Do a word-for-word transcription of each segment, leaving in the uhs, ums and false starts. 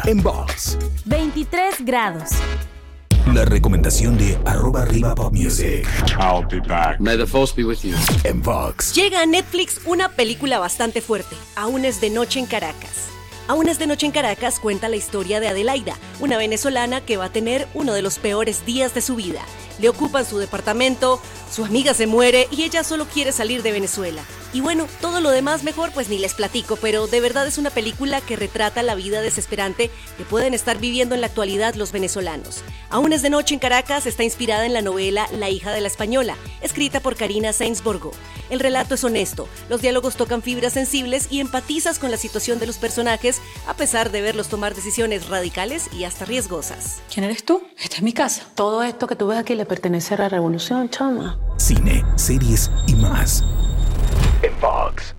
en Vox. veintitrés grados. La recomendación de arroba arriba pop music. I'll be back. May the force be with you. En Vox. Llega a Netflix una película bastante fuerte. Aún es de noche en Caracas. Aún es de noche en Caracas cuenta la historia de Adelaida, una venezolana que va a tener uno de los peores días de su vida. Le ocupan su departamento, su amiga se muere y ella solo quiere salir de Venezuela. Y bueno, todo lo demás mejor pues ni les platico, pero de verdad es una película que retrata la vida desesperante que pueden estar viviendo en la actualidad los venezolanos. Aún es de noche en Caracas está inspirada en la novela La hija de la española, escrita por Karina Sainz-Borgo. El relato es honesto, los diálogos tocan fibras sensibles y empatizas con la situación de los personajes a pesar de verlos tomar decisiones radicales y hasta riesgosas. ¿Quién eres tú? Esta es mi casa. Todo esto que tú ves aquí le pertenece a la revolución, chama. Cine, series y más. En Vox.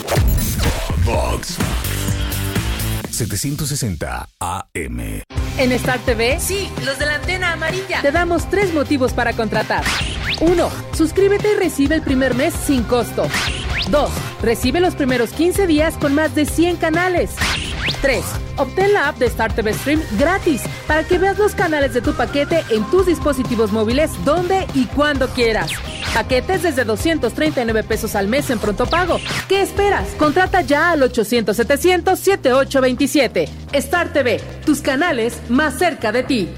Vox. setecientos sesenta A M. En Star T V, sí, los de la antena amarilla, te damos tres motivos para contratar. Uno, suscríbete y recibe el primer mes sin costo. Dos, recibe los primeros quince días con más de cien canales. Tres, obtén la app de Star T V Stream gratis para que veas los canales de tu paquete en tus dispositivos móviles donde y cuando quieras. Paquetes desde doscientos treinta y nueve pesos al mes en pronto pago. ¿Qué esperas? Contrata ya al ochocientos setecientos setenta y ocho veintisiete. Star T V, tus canales más cerca de ti.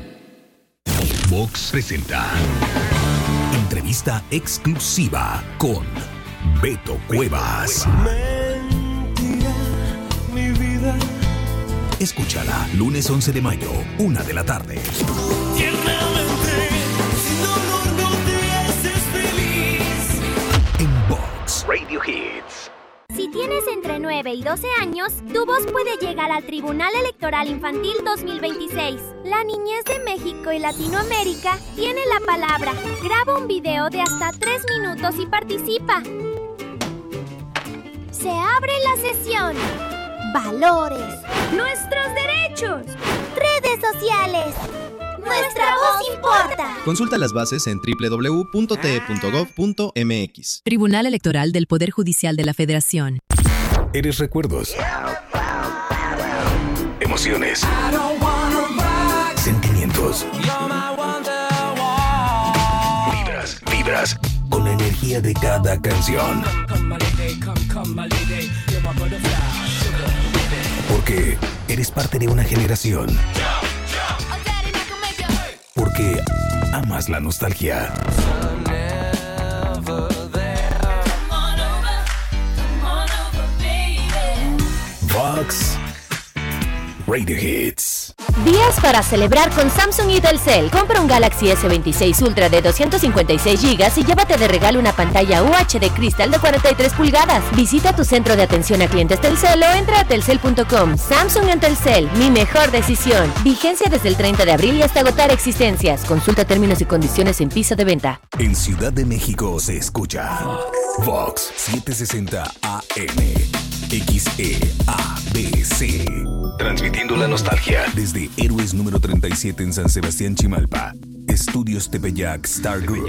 Vox presenta entrevista exclusiva con Beto Cuevas. Mentira, mi vida. Escúchala lunes once de mayo, una de la tarde. Tiernamente, sin dolor no te haces feliz. En Vox Radio Hits. Si tienes entre nueve y doce años, tu voz puede llegar al Tribunal Electoral Infantil dos mil veintiséis. La niñez de México y Latinoamérica tiene la palabra. Graba un video de hasta tres minutos y participa. Se abre la sesión. Valores. Nuestros derechos. Redes sociales. Nuestra voz importa. Consulta las bases en doble u doble u doble u punto t e punto gov punto m x. Tribunal Electoral del Poder Judicial de la Federación. Eres recuerdos. Emociones. Sentimientos. Vibras, vibras con la energía de cada canción. Porque eres parte de una generación. Porque amas la nostalgia. Vox Radio Hits. Días para celebrar con Samsung y Telcel. Compra un Galaxy ese veintiséis Ultra de doscientos cincuenta y seis gigas y llévate de regalo una pantalla U H D Crystal de cuarenta y tres pulgadas. Visita tu centro de atención a clientes Telcel o entra a telcel punto com. Samsung en Telcel, mi mejor decisión. Vigencia desde el treinta de abril y hasta agotar existencias. Consulta términos y condiciones en piso de venta. En Ciudad de México se escucha Vox setecientos sesenta A M. X E A B C. Transmitiendo la nostalgia desde Héroes número treinta y siete en San Sebastián, Chimalpa. Estudios Tepeyac Star Group.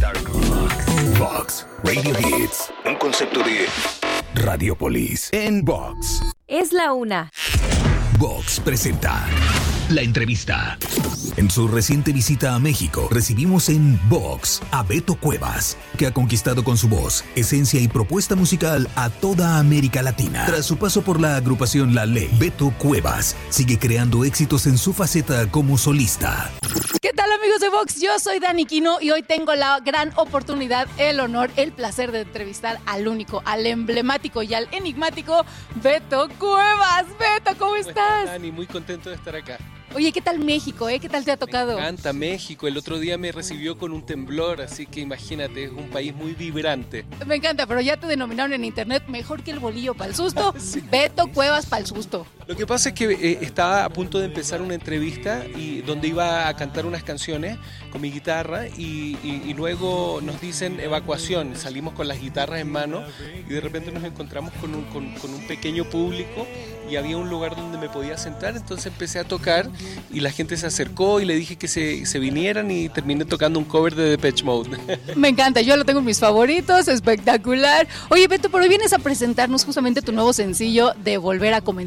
Vox Radio Hits. Un concepto de Radiopolis. En Vox. Es la una. Vox presenta la entrevista. En su reciente visita a México, recibimos en Vox a Beto Cuevas, que ha conquistado con su voz, esencia y propuesta musical a toda América Latina. Tras su paso por la agrupación La Ley, Beto Cuevas sigue creando éxitos en su faceta como solista. ¿Qué tal, amigos de Vox? Yo soy Dani Quino y hoy tengo la gran oportunidad, el honor, el placer de entrevistar al único, al emblemático y al enigmático Beto Cuevas. Beto, ¿cómo estás? ¿Cómo estás, Dani? Muy contento de estar acá. Oye, ¿qué tal México, eh? ¿Qué tal te ha tocado? Me encanta México. El otro día me recibió con un temblor, así que imagínate, es un país muy vibrante. Me encanta, pero ya te denominaron en internet mejor que el bolillo para el susto. Sí. Beto Cuevas para el susto. Lo que pasa es que eh, estaba a punto de empezar una entrevista y donde iba a cantar unas canciones con mi guitarra y, y, y luego nos dicen evacuación. Salimos con las guitarras en mano y de repente nos encontramos con un, con, con un pequeño público y había un lugar donde me podía sentar, entonces empecé a tocar y la gente se acercó y le dije que se, se vinieran y terminé tocando un cover de Depeche Mode. Me encanta, yo lo tengo en mis favoritos, espectacular. Oye, Beto, pero hoy vienes a presentarnos justamente tu nuevo sencillo de Volver a Comenzar. ¿Quieres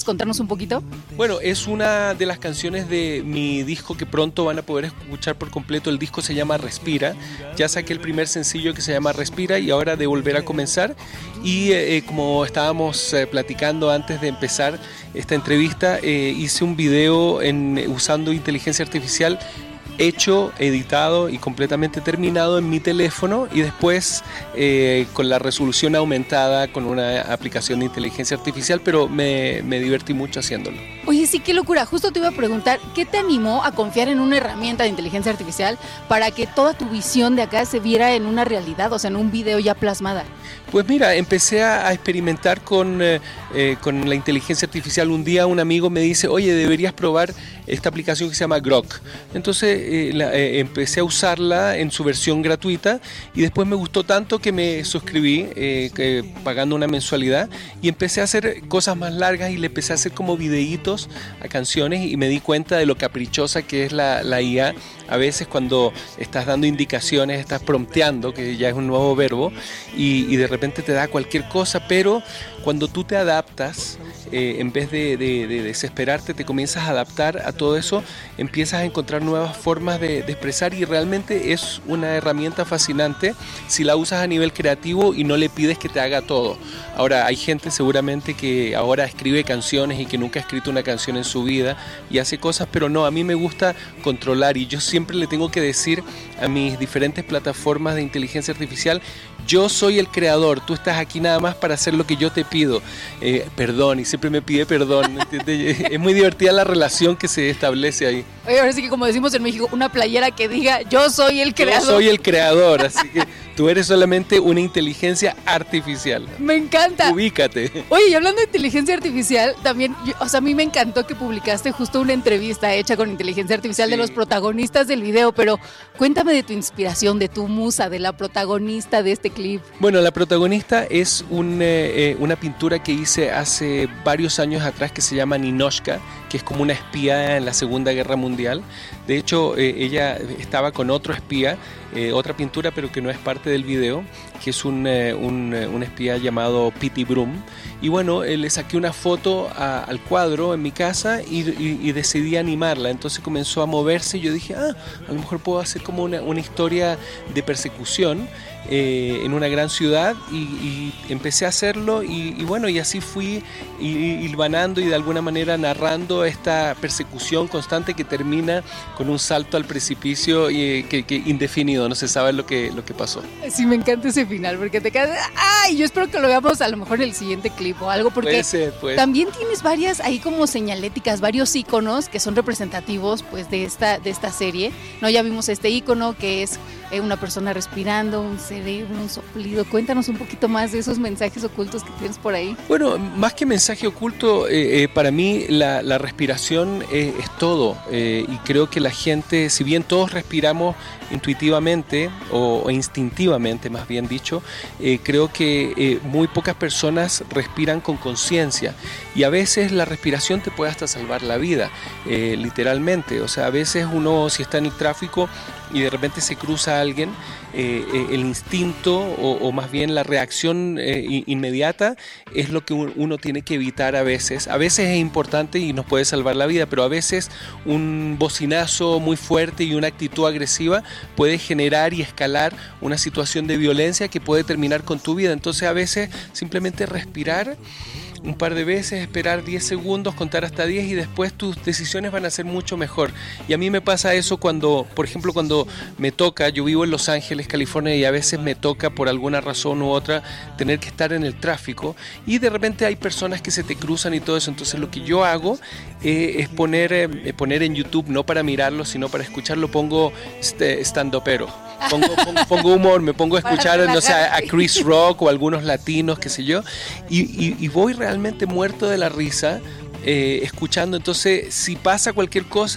contarnos un poquito? Bueno, es una de las canciones de mi disco que pronto van a poder escuchar por completo. El disco se llama Respira. Ya saqué el primer sencillo que se llama Respira y ahora de volver a comenzar. Y eh, como estábamos eh, platicando antes de empezar esta entrevista, eh, hice un video en, usando inteligencia artificial hecho, editado y completamente terminado en mi teléfono y después eh, con la resolución aumentada con una aplicación de inteligencia artificial, pero me, me divertí mucho haciéndolo. Oye, sí, qué locura. Justo te iba a preguntar, ¿qué te animó a confiar en una herramienta de inteligencia artificial para que toda tu visión de acá se viera en una realidad, o sea, en un video ya plasmada? Pues mira, empecé a, a experimentar con, eh, eh, con la inteligencia artificial. Un día un amigo me dice, oye, deberías probar esta aplicación que se llama Grok. Entonces eh, la, eh, empecé a usarla en su versión gratuita y después me gustó tanto que me suscribí eh, que, pagando una mensualidad y empecé a hacer cosas más largas y le empecé a hacer como videitos a canciones y me di cuenta de lo caprichosa que es la, la I A. A veces cuando estás dando indicaciones, estás prompteando, que ya es un nuevo verbo, y, y de repente te da cualquier cosa, pero cuando tú te adaptas, eh, en vez de, de, de desesperarte, te comienzas a adaptar a todo eso, empiezas a encontrar nuevas formas de, de expresar y realmente es una herramienta fascinante si la usas a nivel creativo y no le pides que te haga todo. Ahora, hay gente seguramente que ahora escribe canciones y que nunca ha escrito una canción en su vida y hace cosas, pero no, a mí me gusta controlar y yo siempre le tengo que decir a mis diferentes plataformas de inteligencia artificial, yo soy el creador, tú estás aquí nada más para hacer lo que yo te pido. Eh, perdón, y siempre me pide perdón. Es muy divertida la relación que se establece ahí. Oye, ahora sí que como decimos en México, una playera que diga, yo soy el creador. Yo soy el creador, así que tú eres solamente una inteligencia artificial. Me encanta. Ubícate. Oye, y hablando de inteligencia artificial, también, yo, o sea, a mí me encantó que publicaste justo una entrevista hecha con inteligencia artificial sí. de los protagonistas del video, pero cuéntame de tu inspiración, de tu musa, de la protagonista de este clip. Bueno, la protagonista es un, eh, una pintura que hice hace varios años atrás que se llama Ninochka, que es como una espía en la Segunda Guerra Mundial. De hecho, eh, ella estaba con otro espía, eh, otra pintura, pero que no es parte del video, que es un, eh, un, un espía llamado Pity Broom. Y bueno, eh, le saqué una foto a, al cuadro en mi casa y, y, y decidí animarla. Entonces comenzó a moverse y yo dije, ah, a lo mejor puedo hacer como una, una historia de persecución eh, en una gran ciudad y, y empecé a hacerlo y, y bueno, y así fui hilvanando y de alguna manera narrando esta persecución constante que termina con un salto al precipicio y, que, que indefinido, no se sabe lo que, lo que pasó. Sí, me encanta ese final porque te quedas, ay, yo espero que lo veamos a lo mejor en el siguiente clip o algo porque puede ser, puede. También tienes varias ahí como señaléticas, varios iconos que son representativos pues de esta, de esta serie, ¿no? Ya vimos este icono que es eh, una persona respirando, un cerebro, un soplido. Cuéntanos un poquito más de esos mensajes ocultos que tienes por ahí. Bueno, más que mensaje oculto, eh, eh, para mí la, la respiración eh, es todo eh, y creo que la gente, si bien todos respiramos intuitivamente o, o instintivamente, más bien dicho, eh, creo que eh, muy pocas personas respiran con conciencia y a veces la respiración te puede hasta salvar la vida, eh, literalmente. O sea, a veces uno, si está en el tráfico y de repente se cruza a alguien, eh, eh, el instinto o, o más bien la reacción eh, inmediata es lo que uno tiene que evitar a veces. A veces es importante y nos puede salvar la vida, pero a veces un bocinazo muy fuerte y una actitud agresiva puede generar y escalar una situación de violencia que puede terminar con tu vida. Entonces a veces simplemente respirar un par de veces, esperar diez segundos, contar hasta diez y después tus decisiones van a ser mucho mejor. Y a mí me pasa eso cuando, por ejemplo, cuando me toca, yo vivo en Los Ángeles, California, y a veces me toca por alguna razón u otra tener que estar en el tráfico y de repente hay personas que se te cruzan y todo eso. Entonces lo que yo hago eh, es poner, eh, poner en YouTube, no para mirarlo, sino para escucharlo, pongo este, stand-upero. Pongo, pongo, pongo humor, me pongo a escuchar, no sé, a Chris Rock o algunos latinos, qué sé yo, y, y, y voy realmente muerto de la risa eh, escuchando. Entonces, si pasa cualquier cosa,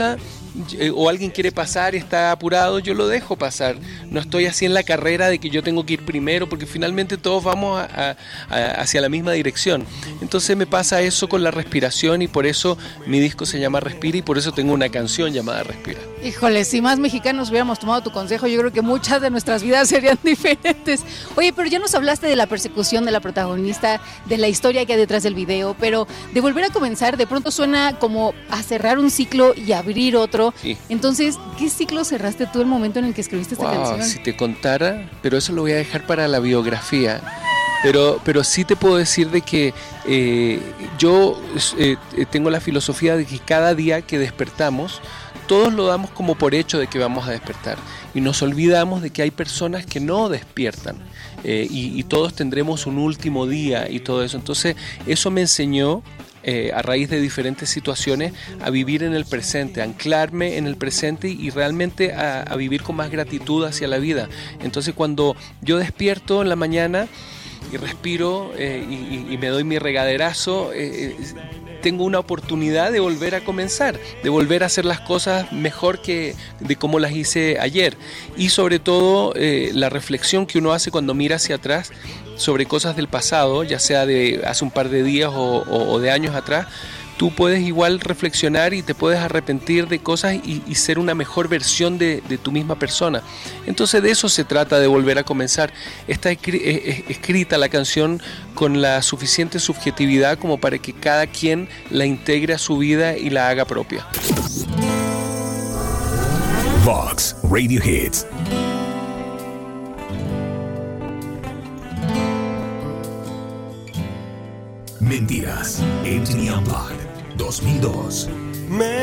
eh, o alguien quiere pasar y está apurado, yo lo dejo pasar. No estoy así en la carrera de que yo tengo que ir primero, porque finalmente todos vamos a, a, a, hacia la misma dirección. Entonces me pasa eso con la respiración y por eso mi disco se llama Respira y por eso tengo una canción llamada Respira. Híjole, si más mexicanos hubiéramos tomado tu consejo, yo creo que muchas de nuestras vidas serían diferentes. Oye, pero ya nos hablaste de la persecución de la protagonista, de la historia que hay detrás del video, pero de volver a comenzar, de pronto suena como a cerrar un ciclo y abrir otro. Sí. Entonces, ¿qué ciclo cerraste tú el momento en el que escribiste esta Wow, canción? si te contara, pero eso lo voy a dejar para la biografía. Pero, pero sí te puedo decir de que eh, yo eh, tengo la filosofía de que cada día que despertamos, todos lo damos como por hecho de que vamos a despertar y nos olvidamos de que hay personas que no despiertan eh, y, y todos tendremos un último día y todo eso. Entonces eso me enseñó eh, a raíz de diferentes situaciones a vivir en el presente, a anclarme en el presente y realmente a, a vivir con más gratitud hacia la vida. Entonces cuando yo despierto en la mañana y respiro eh, y, y me doy mi regaderazo, eh, tengo una oportunidad de volver a comenzar, de volver a hacer las cosas mejor que de como las hice ayer. Y sobre todo eh, la reflexión que uno hace cuando mira hacia atrás sobre cosas del pasado, ya sea de hace un par de días o, o, o de años atrás, tú puedes igual reflexionar y te puedes arrepentir de cosas y, y ser una mejor versión de, de tu misma persona. Entonces de eso se trata, de volver a comenzar. Está escri- eh, escrita la canción con la suficiente subjetividad como para que cada quien la integre a su vida y la haga propia. Vox Radio Hits. Mentiras. M T V Unplugged dos mil dos.